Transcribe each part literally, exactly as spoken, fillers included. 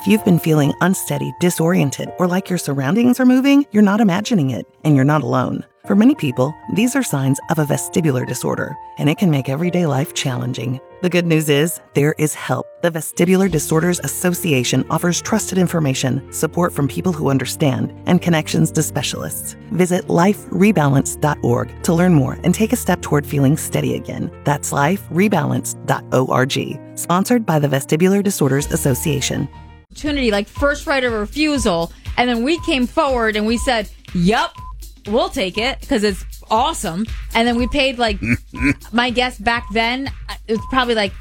If you've been feeling unsteady, disoriented, or like your surroundings are moving, you're not imagining it, and you're not alone. For many people, these are signs of a vestibular disorder, and it can make everyday life challenging. The good news is, there is help. The Vestibular Disorders Association offers trusted information, support from people who understand, and connections to specialists. Visit life rebalance dot org to learn more and take a step toward feeling steady again. That's life rebalance dot org. Sponsored by the Vestibular Disorders Association. Opportunity, like first right of refusal, and then we came forward and we said, "Yup, we'll take it because it's awesome." And then we paid, like, my guess back then, it was probably like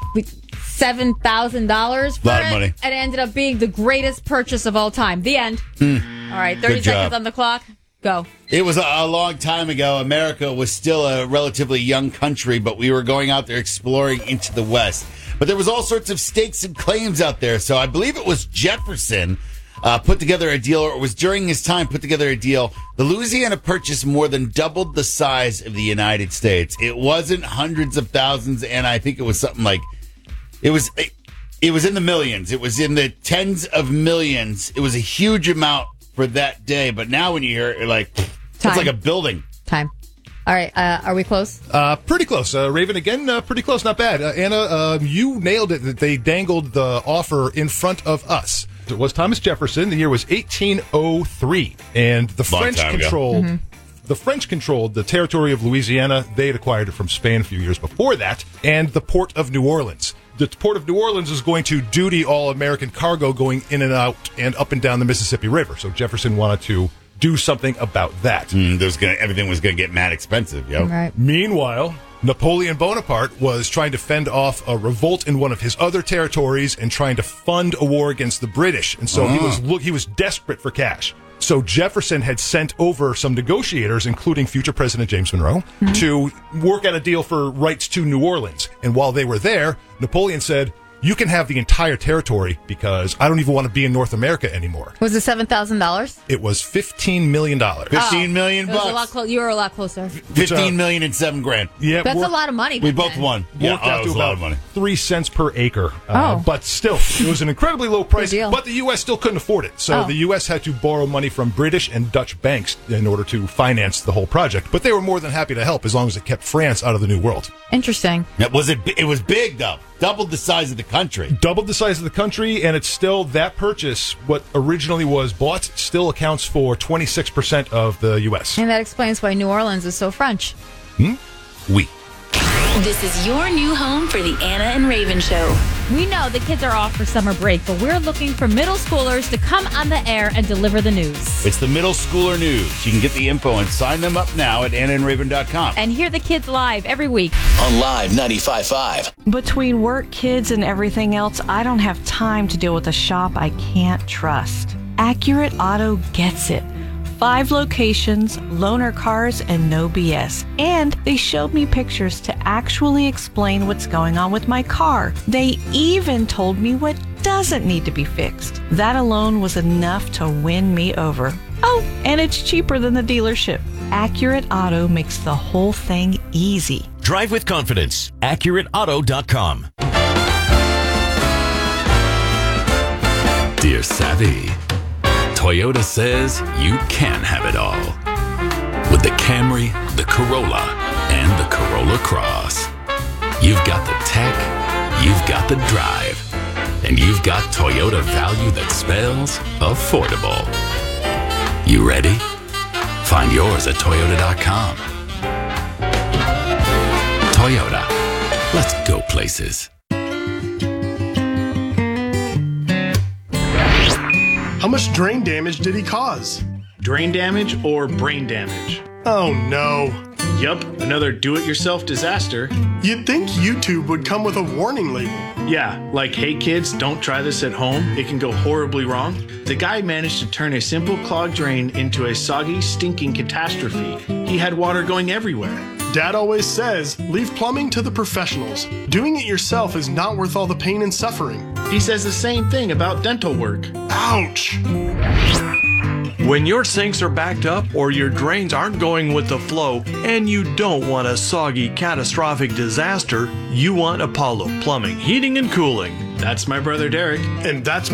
seven thousand dollars for a lot it. Of money. And it ended up being the greatest purchase of all time. The end. Mm. All right, thirty seconds on the clock. Go. It was a, a long time ago. America was still a relatively young country, but we were going out there exploring into the West. But there was all sorts of stakes and claims out there. So I believe it was Jefferson uh, put together a deal, or it was during his time put together a deal. The Louisiana Purchase more than doubled the size of the United States. It wasn't hundreds of thousands, and I think it was something like, it was, it, it was in the millions. It was in the tens of millions. It was a huge amount for that day. But now when you hear it, you're like, it's like a building. Time. All right, uh, are we close? Uh, pretty close. Uh, Raven, again, uh, pretty close. Not bad. Uh, Anna, uh, you nailed it that they dangled the offer in front of us. It was Thomas Jefferson. The year was eighteen oh three, and the Long French controlled mm-hmm. the French controlled the territory of Louisiana. They had acquired it from Spain a few years before that, and the port of New Orleans. The port of New Orleans is going to duty all American cargo going in and out and up and down the Mississippi River. So Jefferson wanted to do something about that. Mm, there was gonna, everything was going to get mad expensive, yo. Right. Meanwhile, Napoleon Bonaparte was trying to fend off a revolt in one of his other territories and trying to fund a war against the British. And so uh-huh. he was look, he was desperate for cash. So Jefferson had sent over some negotiators, including future President James Monroe, mm-hmm. to work out a deal for rights to New Orleans. And while they were there, Napoleon said, "You can have the entire territory because I don't even want to be in North America anymore." Was it seven thousand dollars? It was fifteen million dollars. Fifteen oh, million bucks. A lot clo- you were a lot closer. Fifteen uh, million and seven grand. Yeah, that's work, a lot of money. We both then. won. Yeah, worked oh, out it to was about a lot of money. Three cents per acre. Uh, oh. But still, it was an incredibly low price. Good deal. But the U S still couldn't afford it. So oh. the U S had to borrow money from British and Dutch banks in order to finance the whole project. But they were more than happy to help as long as it kept France out of the New World. Interesting. Now, was it? It was big though. Doubled the size of the country. Doubled the size of the country, and it's still that purchase. What originally was bought still accounts for twenty-six percent of the U S. And that explains why New Orleans is so French. Hmm? Oui. This is your new home for the Anna and Raven Show. We know the kids are off for summer break, but we're looking for middle schoolers to come on the air and deliver the news. It's the Middle Schooler News. You can get the info and sign them up now at anna and raven dot com. And hear the kids live every week. On Live ninety-five point five. Between work, kids, and everything else, I don't have time to deal with a shop I can't trust. Accurate Auto gets it. Five locations, loaner cars, and no B S. And they showed me pictures to actually explain what's going on with my car. They even told me what doesn't need to be fixed. That alone was enough to win me over. Oh, and it's cheaper than the dealership. Accurate Auto makes the whole thing easy. Drive with confidence. accurate auto dot com. Dear Savvy, Toyota says you can have it all. With the Camry, the Corolla, and the Corolla Cross. You've got the tech, you've got the drive, and you've got Toyota value that spells affordable. You ready? Find yours at toyota dot com. Toyota, let's go places. How much drain damage did he cause? Drain damage or brain damage? Oh no. Yup, another do-it-yourself disaster. You'd think YouTube would come with a warning label. Yeah, like, hey kids, don't try this at home. It can go horribly wrong. The guy managed to turn a simple clogged drain into a soggy, stinking catastrophe. He had water going everywhere. Dad always says, leave plumbing to the professionals. Doing it yourself is not worth all the pain and suffering. He says the same thing about dental work. Ouch! When your sinks are backed up or your drains aren't going with the flow and you don't want a soggy, catastrophic disaster, you want Apollo Plumbing, Heating and Cooling. That's my brother Derek. And that's